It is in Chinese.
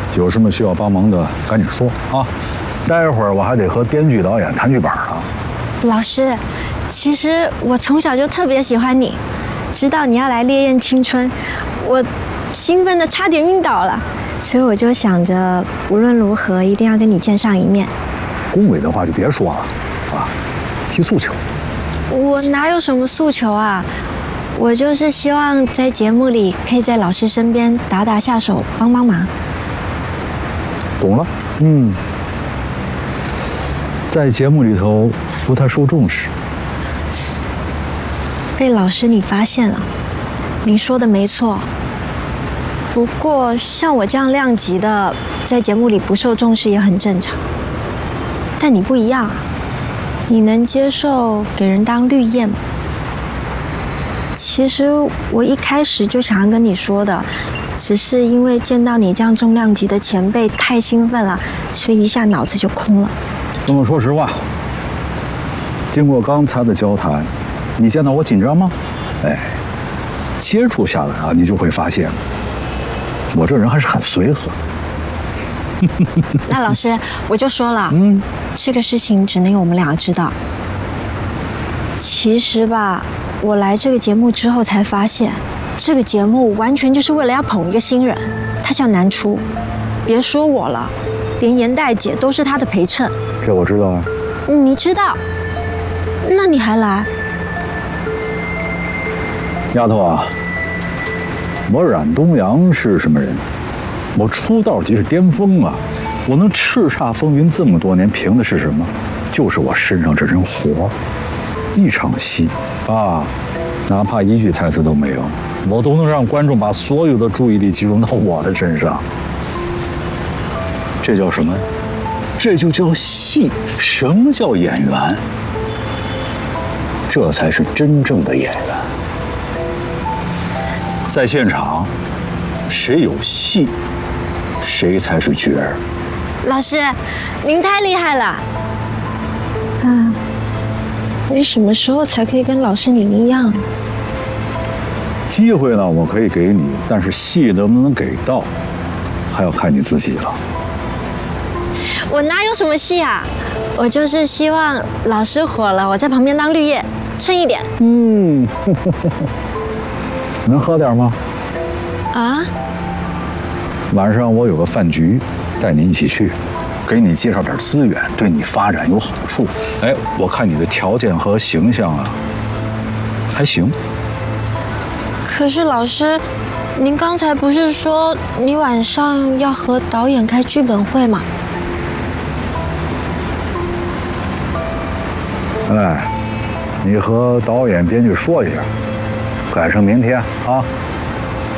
有什么需要帮忙的赶紧说啊。待会儿我还得和编剧导演谈剧本呢。 老师，其实我从小就特别喜欢你，知道你要来烈焰青春，我兴奋的差点晕倒了，所以我就想着无论如何一定要跟你见上一面。 恭维的话就别说了啊，提诉求。 我哪有什么诉求啊？我就是希望在节目里可以在老师身边打打下手，帮帮忙。 懂了，在节目里头不太受重视， 被老师你发现了。您说的没错，不过像我这样量级的，在节目里不受重视也很正常。但你不一样啊，你能接受给人当绿叶吗？其实我一开始就想要跟你说的，只是因为见到你这样重量级的前辈太兴奋了，所以一下脑子就空了。 跟我说实话，经过刚才的交谈，你见到我紧张吗？哎，接触下来啊，你就会发现，我这人还是很随和。 那老师，我就说了，这个事情只能有我们两个知道。其实吧，我来这个节目之后才发现，这个节目完全就是为了要捧一个新人，他叫南初。别说我了，连严代姐都是他的陪衬。 这我知道啊。 你知道？那你还来？ 丫头啊，我冉东阳是什么人？我出道即是巅峰啊！我能叱咤风云这么多年，凭的是什么？就是我身上这身活。一场戏啊，哪怕一句台词都没有，我都能让观众把所有的注意力集中到我的身上。这叫什么？这就叫戏。什么叫演员？这才是真正的演员。在现场，谁有戏，谁才是角儿。 老师，您太厉害了！啊，你什么时候才可以跟老师你一样？ 机会呢，我可以给你，但是戏能不能给到，还要看你自己了。 我哪有什么戏啊？我就是希望老师火了，我在旁边当绿叶，撑一点。 能喝点吗？ 啊？ 晚上我有个饭局，带你一起去，给你介绍点资源，对你发展有好处。哎，我看你的条件和形象啊，还行。 可是老师，您刚才不是说你晚上要和导演开剧本会吗？ 哎，你和导演、编剧说一下，改成明天啊。